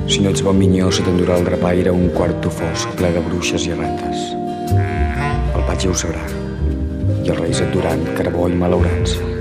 Si no ets bon minyó, se t'endurà el drapaire un quarto fosc ple de bruixes i rates. El patge ho sabrà, i els reis et duran carbó i malaurança.